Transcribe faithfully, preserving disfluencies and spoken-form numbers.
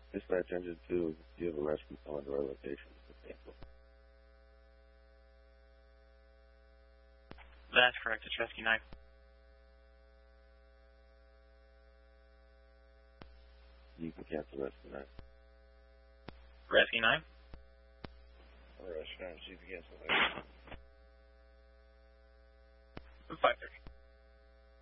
Dispatch engine two, do you have a rescue calling to our location? That's correct, it's Rescue nine. You can cancel Rescue nine. Rescue nine? Or Rescue nine, see if you cancel that. five thirty.